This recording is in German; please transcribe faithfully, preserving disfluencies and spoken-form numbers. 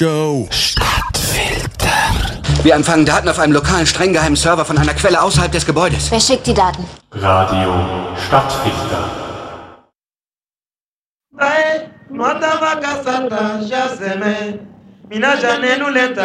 Go. Stadtfilter. Wir empfangen Daten auf einem lokalen, streng geheimen Server von einer Quelle außerhalb des Gebäudes. Wer schickt die Daten? Radio Stadtfilter. Hey,